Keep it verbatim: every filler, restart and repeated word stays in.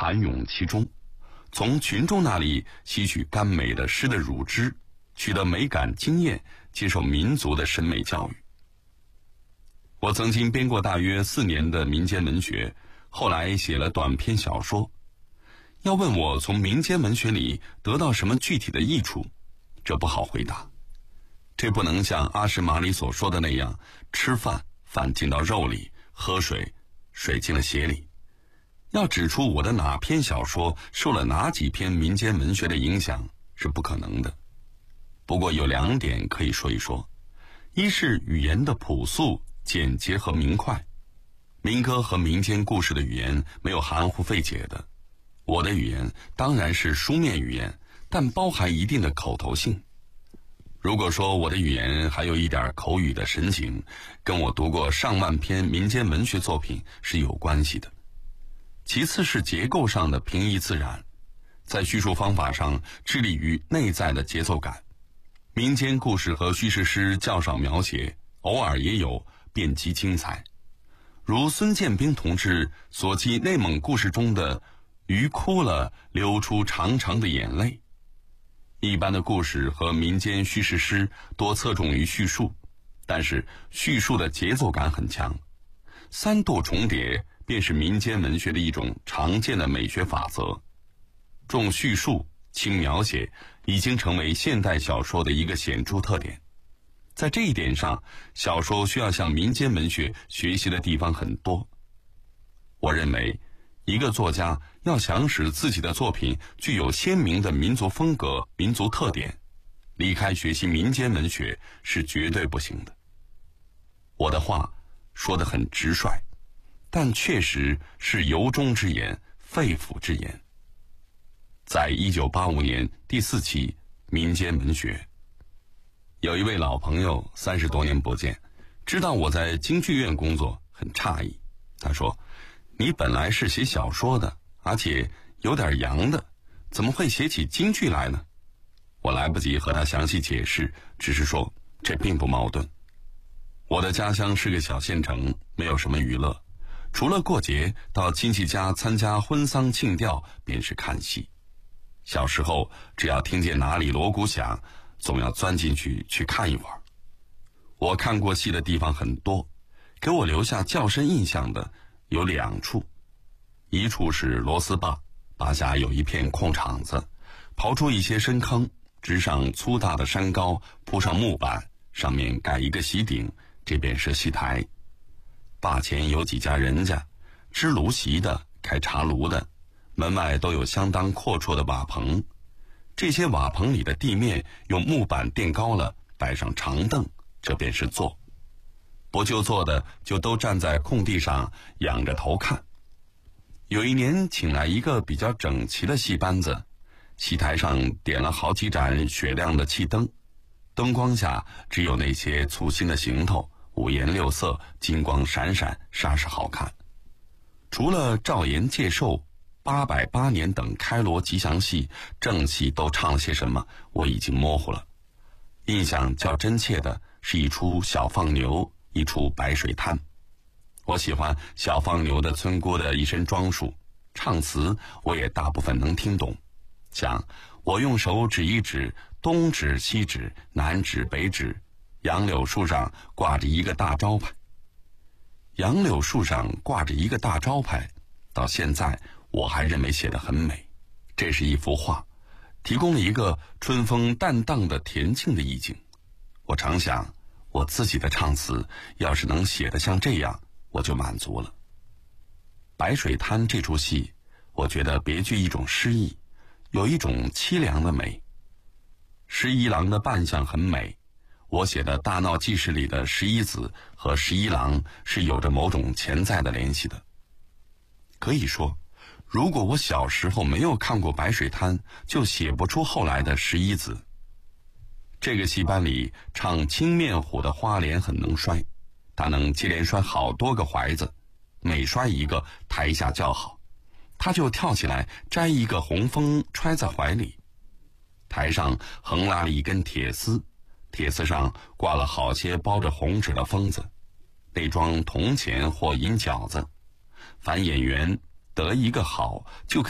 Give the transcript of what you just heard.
涵涌其中，从群众那里吸取甘美的诗的乳汁，取得美感经验，接受民族的审美教育。我曾经编过大约四年的民间文学，后来写了短篇小说。要问我从民间文学里得到什么具体的益处，这不好回答。这不能像阿什玛里所说的那样，吃饭饭进到肉里，喝水水进了血里。要指出我的哪篇小说受了哪几篇民间文学的影响是不可能的。不过有两点可以说一说，一是语言的朴素、简洁和明快。民歌和民间故事的语言没有含糊费解的，我的语言当然是书面语言，但包含一定的口头性。如果说我的语言还有一点口语的神情，跟我读过上万篇民间文学作品是有关系的。其次是结构上的平易自然，在叙述方法上致力于内在的节奏感。民间故事和叙事诗较少描写，偶尔也有，遍及精彩。如孙建兵同志所记内蒙故事中的鱼哭了，流出长长的眼泪。一般的故事和民间叙事诗多侧重于叙述，但是叙述的节奏感很强。三度重叠便是民间文学的一种常见的美学法则。重叙述轻描写已经成为现代小说的一个显著特点。在这一点上，小说需要向民间文学学习的地方很多。我认为一个作家要想使自己的作品具有鲜明的民族风格、民族特点，离开学习民间文学是绝对不行的。我的话说得很直率，但确实是由衷之言、肺腑之言。在一九八五年第四期民间文学，有一位老朋友三十多年不见，知道我在京剧院工作，很诧异。他说：“你本来是写小说的，而且有点洋的，怎么会写起京剧来呢？”我来不及和他详细解释，只是说这并不矛盾。我的家乡是个小县城，没有什么娱乐，除了过节到亲戚家参加婚丧庆吊，便是看戏。小时候只要听见哪里锣鼓响，总要钻进去去看一会儿。我看过戏的地方很多，给我留下较深印象的有两处。一处是螺丝坝，坝下有一片空场子，刨出一些深坑，支上粗大的山高，铺上木板，上面盖一个席顶，这便是戏台。坝前有几家人家，支炉席的，开茶炉的，门外都有相当阔绰的瓦棚。这些瓦棚里的地面用木板垫高了，摆上长凳，这便是坐。不就坐的，就都站在空地上仰着头看。有一年请来一个比较整齐的戏班子，戏台上点了好几盏雪亮的气灯，灯光下只有那些粗心的行头，五颜六色，金光闪闪，煞是好看。除了赵岩介寿、八百八年等开锣吉祥戏，正戏都唱了些什么，我已经模糊了。印象较真切的是一出小放牛，一出白水滩。我喜欢小放牛的村姑的一身装束，唱词我也大部分能听懂。像我用手指一指，东指西指，南指北指，杨柳树上挂着一个大招牌。杨柳树上挂着一个大招牌，到现在我还认为写得很美。这是一幅画，提供了一个春风淡荡的恬静的意境。我常想，我自己的唱词要是能写得像这样，我就满足了。白水滩这出戏，我觉得别具一种诗意，有一种凄凉的美。十一郎的扮相很美，我写的大闹记事里的十一子和十一郎是有着某种潜在的联系的。可以说，如果我小时候没有看过白水滩，就写不出后来的十一子。这个戏班里唱青面虎的花脸很能摔，他能接连摔好多个怀子，每摔一个台下叫好，他就跳起来摘一个红枫揣在怀里。台上横拉了一根铁丝，铁丝上挂了好些包着红纸的封子，内装铜钱或银饺子。凡演员得一个好，就